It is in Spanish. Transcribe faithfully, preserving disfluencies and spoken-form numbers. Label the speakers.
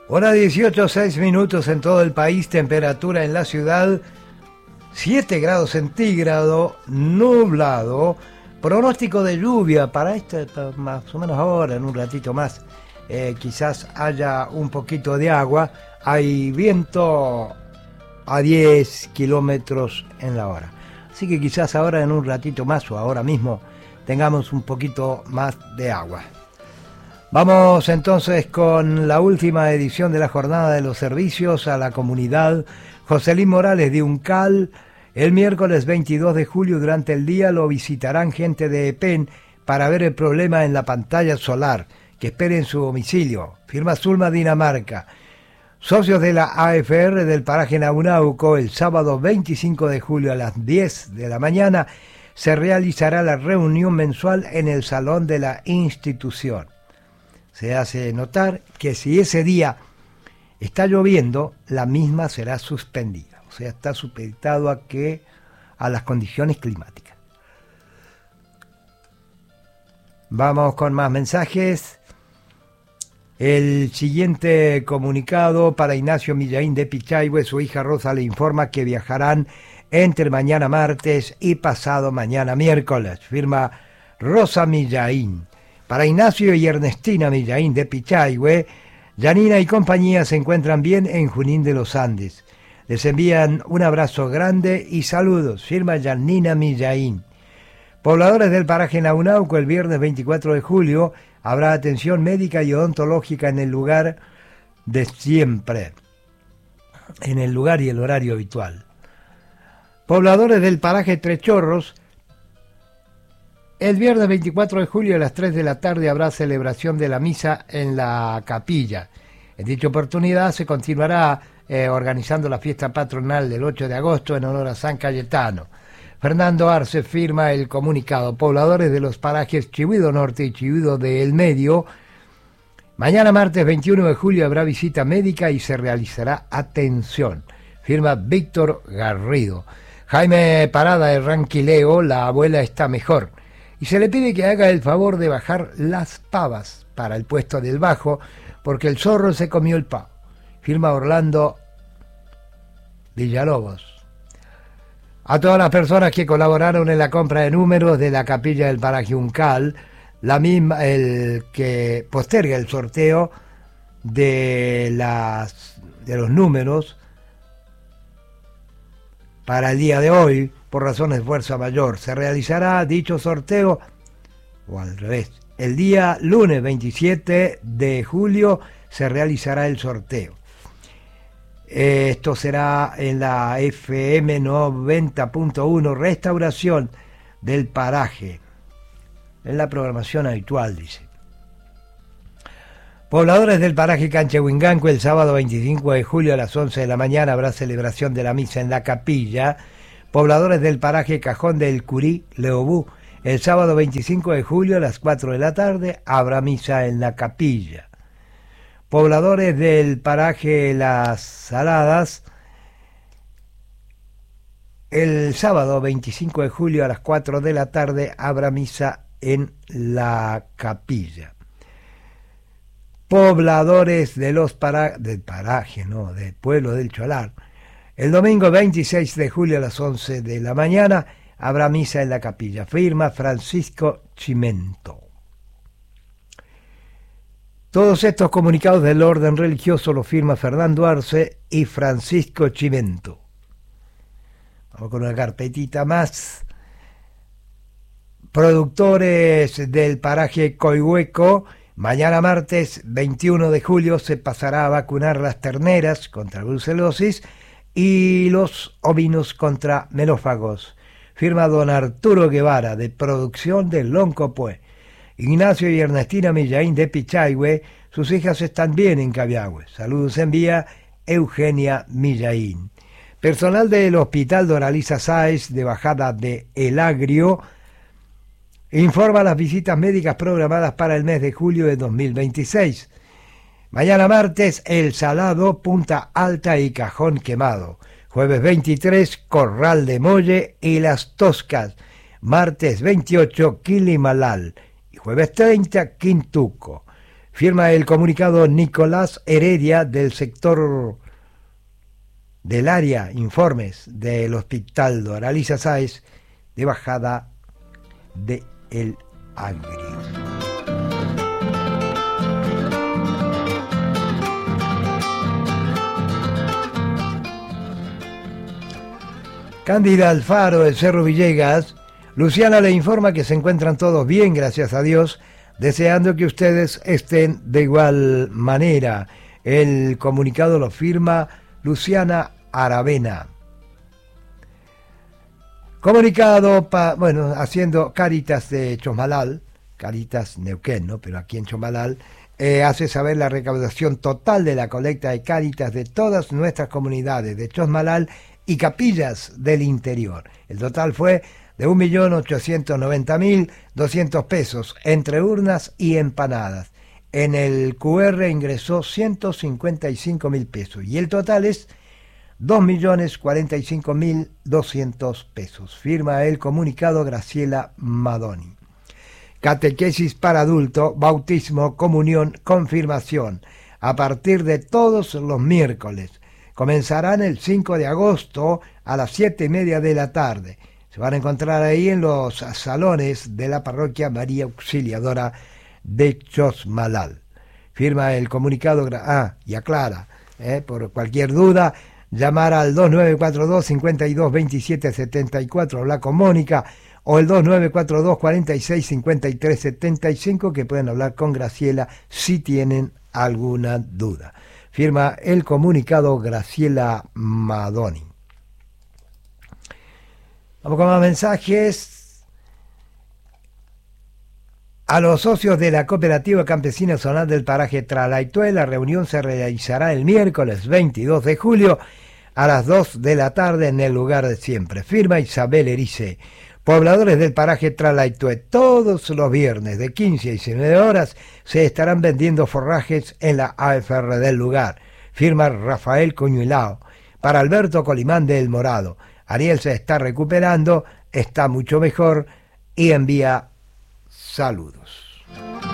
Speaker 1: Hora dieciocho, seis minutos en todo el país, temperatura en la ciudad siete grados centígrados, nublado, pronóstico de lluvia para este, más o menos ahora, en un ratito más, eh, quizás haya un poquito de agua, hay viento a diez kilómetros en la hora, así que quizás ahora en un ratito más o ahora mismo tengamos un poquito más de agua. Vamos entonces con la última edición de la jornada de los servicios a la comunidad. Joselín Morales de Uncal, el miércoles veintidós de julio durante el día lo visitarán gente de EPEN para ver el problema en la pantalla solar, que espere en su domicilio. Firma Zulma Dinamarca. Socios de la A F R del paraje Naunauco, el sábado veinticinco de julio a las diez de la mañana se realizará la reunión mensual en el salón de la institución. Se hace notar que si ese día está lloviendo, la misma será suspendida. O sea, está supeditado a que a las condiciones climáticas. Vamos con más mensajes. El siguiente comunicado para Ignacio Millaín de Pichahue, su hija Rosa le informa que viajarán entre mañana martes y pasado mañana miércoles. Firma Rosa Millaín. Para Ignacio y Ernestina Millaín de Pichahue, Yanina y compañía se encuentran bien en Junín de los Andes. Les envían un abrazo grande y saludos. Firma Yanina Millaín. Pobladores del paraje Naunauco, el viernes veinticuatro de julio habrá atención médica y odontológica en el lugar de siempre, en el lugar y el horario habitual. Pobladores del paraje Tres Chorros, el viernes veinticuatro de julio a las tres de la tarde habrá celebración de la misa en la capilla. En dicha oportunidad se continuará eh, organizando la fiesta patronal del ocho de agosto en honor a San Cayetano. Fernando Arce firma el comunicado. Pobladores de los parajes Chihuido Norte y Chihuido del Medio, mañana martes veintiuno de julio habrá visita médica y se realizará atención. Firma Víctor Garrido. Jaime Parada de Ranquileo, la abuela está mejor. Y se le pide que haga el favor de bajar las pavas para el puesto del bajo, porque el zorro se comió el pavo. Firma Orlando Villalobos. A todas las personas que colaboraron en la compra de números de la capilla del paraje Uncal, la misma, el que posterga el sorteo de, las, de los números para el día de hoy, por razones de fuerza mayor, se realizará dicho sorteo, o al revés, el día lunes veintisiete de julio se realizará el sorteo. Esto será en la F M noventa punto uno, Restauración del Paraje, en la programación habitual, dice. Pobladores del paraje Canchehuinganco, el sábado veinticinco de julio a las once de la mañana habrá celebración de la misa en la capilla. Pobladores del paraje Cajón del Curí, Leobú, el sábado veinticinco de julio a las cuatro de la tarde habrá misa en la capilla. Pobladores del paraje Las Saladas, el sábado veinticinco de julio a las cuatro de la tarde habrá misa en la capilla. Pobladores de los para, del paraje, no, del pueblo del Cholar, el domingo veintiséis de julio a las once de la mañana habrá misa en la capilla. Firma Francisco Chimento. Todos estos comunicados del orden religioso los firma Fernando Arce y Francisco Chimento. Vamos con una carpetita más. Productores del paraje Coihueco, mañana martes veintiuno de julio se pasará a vacunar las terneras contra brucelosis y los ovinos contra melófagos. Firma don Arturo Guevara, de producción de Loncopué. Ignacio y Ernestina Millaín de Pichahue, sus hijas están bien en Cabiahue. Saludos envía Eugenia Millaín. Personal del Hospital Doralisa Sáez de Bajada de El Agrio informa las visitas médicas programadas para el mes de julio de dos mil veintiséis. Mañana martes, El Salado, Punta Alta y Cajón Quemado. Jueves veintitrés, Corral de Molle y Las Toscas. Martes veintiocho, Quilimalal. Y jueves treinta, Quintuco. Firma el comunicado Nicolás Heredia del sector del área informes del Hospital Doraliza Sáez de Bajada de El Agrio. Cándida Alfaro del Cerro Villegas, Luciana le informa que se encuentran todos bien, gracias a Dios, deseando que ustedes estén de igual manera. El comunicado lo firma Luciana Aravena. Comunicado, pa, bueno, haciendo Cáritas de Chosmalal, Cáritas Neuquén, ¿no? Pero aquí en Chosmalal, eh, hace saber la recaudación total de la colecta de Cáritas de todas nuestras comunidades de Chosmalal y capillas del interior. El total fue de un millón ochocientos noventa mil doscientos pesos entre urnas y empanadas. En el Q R ingresó ciento cincuenta y cinco mil pesos y el total es dos millones cuarenta y cinco mil doscientos pesos. Firma el comunicado Graciela Madoni. Catequesis para adulto, bautismo, comunión, confirmación. A partir de todos los miércoles. Comenzarán el cinco de agosto a las siete y media de la tarde. Se van a encontrar ahí en los salones de la parroquia María Auxiliadora de Chosmalal. Firma el comunicado, ah, y aclara, eh, por cualquier duda, llamar al dos nueve cuatro dos, cinco dos dos siete siete cuatro, hablar con Mónica, o el dos nueve cuatro dos, cuatro seis, cinco tres siete cinco, que pueden hablar con Graciela si tienen alguna duda. Firma el comunicado Graciela Madoni. Vamos con más mensajes. A los socios de la Cooperativa Campesina Zonal del Paraje Tralaitué, la reunión se realizará el miércoles veintidós de julio a las dos de la tarde en el lugar de siempre. Firma Isabel Erice. Pobladores del paraje Tralaitué, todos los viernes de quince a diecinueve horas se estarán vendiendo forrajes en la A F R del lugar. Firma Rafael Coñuelao. Para Alberto Colimán del Morado. Ariel se está recuperando, está mucho mejor y envía saludos.